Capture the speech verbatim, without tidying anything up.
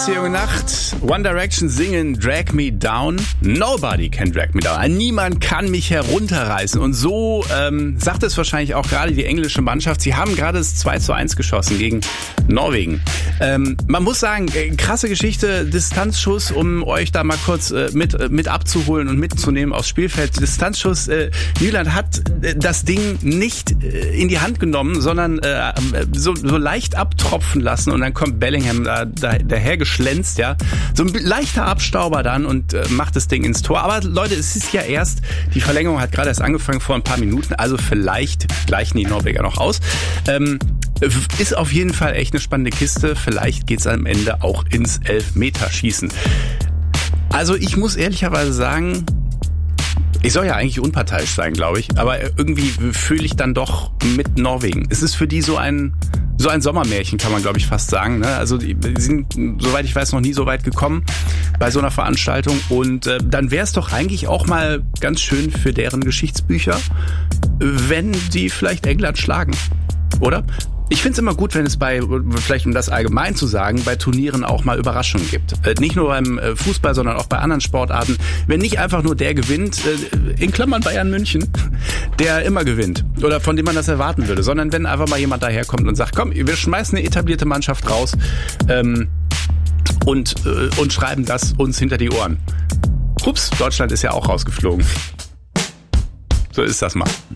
Grüße, junge Nacht. One Direction singen Drag Me Down. Nobody can drag me down. Niemand kann mich herunterreißen. Und so ähm, sagt es wahrscheinlich auch gerade die englische Mannschaft. Sie haben gerade das zwei zu eins geschossen gegen Norwegen. Ähm, man muss sagen, äh, krasse Geschichte, Distanzschuss, um euch da mal kurz äh, mit, äh, mit abzuholen und mitzunehmen aufs Spielfeld. Distanzschuss, äh, Nyland hat äh, das Ding nicht äh, in die Hand genommen, sondern äh, so, so leicht abtropfen lassen und dann kommt Bellingham da, da daher geschlänzt, ja. So ein leichter Abstauber dann und äh, macht das Ding ins Tor. Aber Leute, es ist ja erst, die Verlängerung hat gerade erst angefangen vor ein paar Minuten, also vielleicht gleichen die Norweger noch aus. Ähm, ist auf jeden Fall echt eine spannende Kiste. Vielleicht geht's am Ende auch ins Elfmeterschießen. Also ich muss ehrlicherweise sagen, ich soll ja eigentlich unparteiisch sein, glaube ich, aber irgendwie fühle ich dann doch mit Norwegen. Es ist für die so ein so ein Sommermärchen, kann man glaube ich fast sagen. Ne? Also die sind, soweit ich weiß, noch nie so weit gekommen bei so einer Veranstaltung. Und äh, dann wäre es doch eigentlich auch mal ganz schön für deren Geschichtsbücher, wenn die vielleicht England schlagen, oder? Ich finde es immer gut, wenn es bei, vielleicht um das allgemein zu sagen, bei Turnieren auch mal Überraschungen gibt. Äh, nicht nur beim äh, Fußball, sondern auch bei anderen Sportarten. Wenn nicht einfach nur der gewinnt, äh, in Klammern Bayern München, der immer gewinnt oder von dem man das erwarten würde, sondern wenn einfach mal jemand daherkommt und sagt, komm, wir schmeißen eine etablierte Mannschaft raus ähm, und, äh, und schreiben das uns hinter die Ohren. Ups, Deutschland ist ja auch rausgeflogen. So ist das mal.